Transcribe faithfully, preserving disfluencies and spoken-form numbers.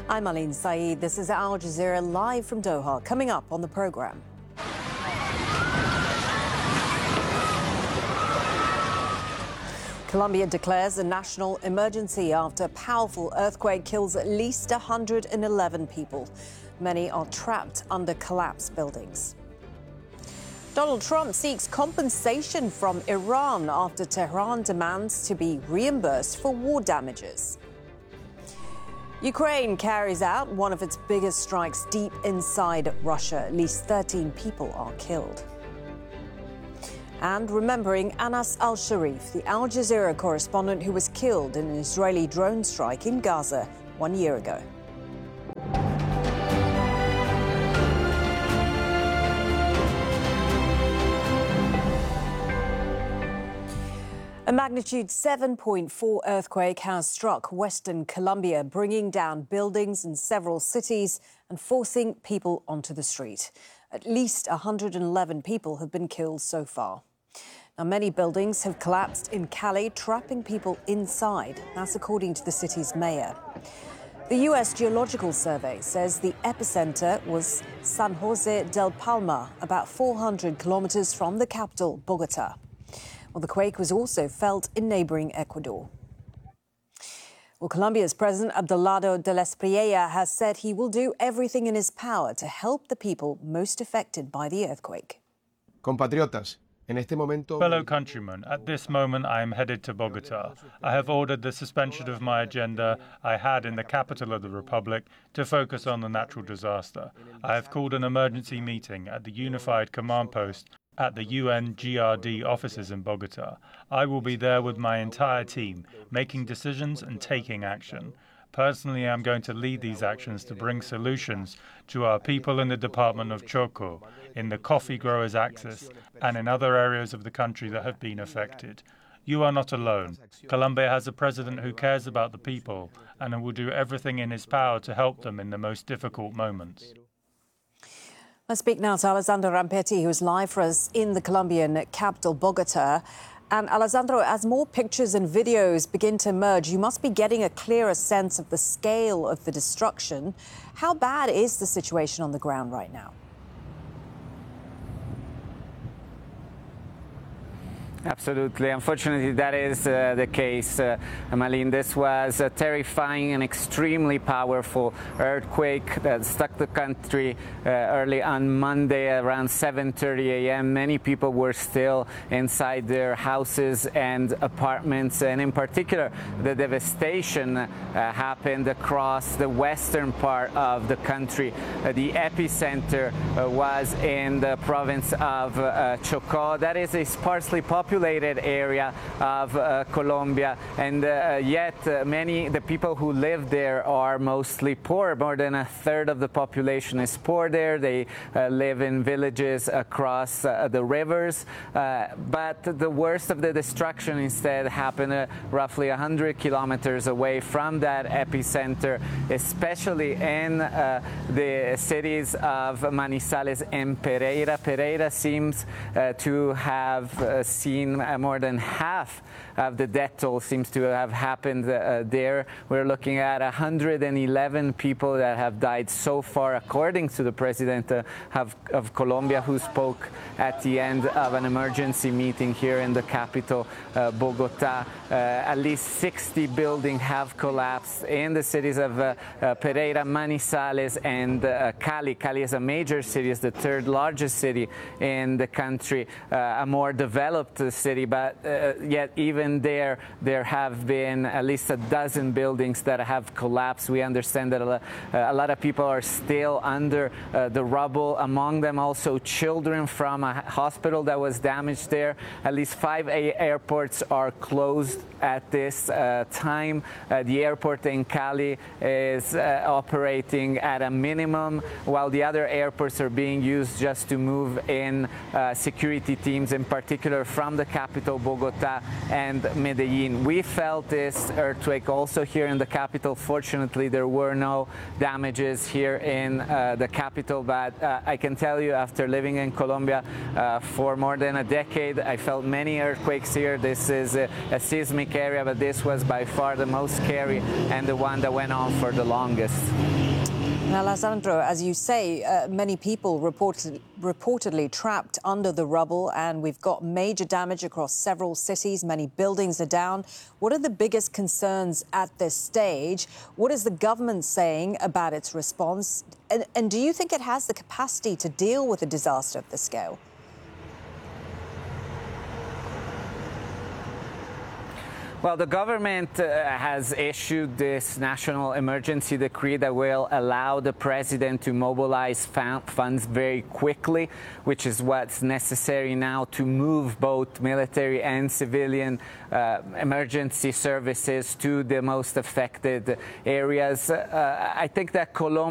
I'm Aline Saeed. This is Al Jazeera live from Doha. Coming up on the program. Colombia declares a national emergency after a powerful earthquake kills at least one hundred eleven people. Many are trapped under collapsed buildings. Donald Trump seeks compensation from Iran after Tehran demands to be reimbursed for war damages. Ukraine carries out one of its biggest strikes deep inside Russia. At least thirteen people are killed. And remembering Anas al-Sharif, the Al Jazeera correspondent who was killed in an Israeli drone strike in Gaza one year ago. A magnitude seven point four earthquake has struck western Colombia, bringing down buildings in several cities and forcing people onto the street. At least one hundred eleven people have been killed so far. Now, many buildings have collapsed in Cali, trapping people inside. That's according to the city's mayor. The U S Geological Survey says the epicenter was San Jose del Palma, about four hundred kilometers from the capital, Bogota. Well, the quake was also felt in neighboring Ecuador. Well, Colombia's President Abelardo del Espriella has said he will do everything in his power to help the people most affected by the earthquake. Compatriotas, en este momento... Fellow countrymen, at this moment I am headed to Bogota. I have ordered the suspension of my agenda I had in the capital of the Republic to focus on the natural disaster. I have called an emergency meeting at the Unified Command Post at the U N G R D offices in Bogota. I will be there with my entire team, making decisions and taking action. Personally, I'm going to lead these actions to bring solutions to our people in the Department of Chocó, in the coffee growers' axis, and in other areas of the country that have been affected. You are not alone. Colombia has a president who cares about the people and who will do everything in his power to help them in the most difficult moments. Let's speak now to Alessandro Rampetti, who is live for us in the Colombian capital, Bogota. And Alessandro, as more pictures and videos begin to emerge, you must be getting a clearer sense of the scale of the destruction. How bad is the situation on the ground right now? Absolutely. Unfortunately, that is uh, the case, uh, Malin. This was a terrifying and extremely powerful earthquake that struck the country uh, early on Monday around seven thirty a m Many people were still inside their houses and apartments, and in particular, the devastation uh, happened across the western part of the country. Uh, the epicenter uh, was in the province of uh, Chocó. That is a sparsely populated area of uh, Colombia, and uh, yet uh, many the people who live there are mostly poor. More than a third of the population is poor there. They uh, live in villages across uh, the rivers, uh, but the worst of the destruction instead happened uh, roughly one hundred kilometers away from that epicenter, especially in uh, the cities of Manizales and Pereira. Pereira seems uh, to have uh, seen Uh, more than half of the death toll seems to have happened uh, there. We're looking at one hundred eleven people that have died so far, according to the president uh, of, of Colombia, who spoke at the end of an emergency meeting here in the capital, uh, Bogota. Uh, at least sixty buildings have collapsed in the cities of uh, uh, Pereira, Manizales, and uh, Cali. Cali is a major city, it's the third largest city in the country, uh, a more developed city, but uh, yet even there, there have been at least a dozen buildings that have collapsed. We understand that a lot, uh, a lot of people are still under uh, the rubble, among them also children from a hospital that was damaged there. At least five airports are closed at this uh, time. Uh, the airport in Cali is uh, operating at a minimum, while the other airports are being used just to move in uh, security teams, in particular from the capital, Bogota, and Medellin. We felt this earthquake also here in the capital. Fortunately, there were no damages here in uh, the capital, but uh, I can tell you, after living in Colombia uh, for more than a decade, I felt many earthquakes here. This is a, a seismic area, but this was by far the most scary and the one that went on for the longest. Now, Alessandro, as you say, uh, many people reported, reportedly trapped under the rubble, and we've got major damage across several cities. Many buildings are down. What are the biggest concerns at this stage? What is the government saying about its response? And, and do you think it has the capacity to deal with a disaster of this scale? Well, the government uh, has issued this national emergency decree that will allow the president to mobilize funds very quickly, which is what's necessary now to move both military and civilian uh, emergency services to the most affected areas. Uh, I think that Colombia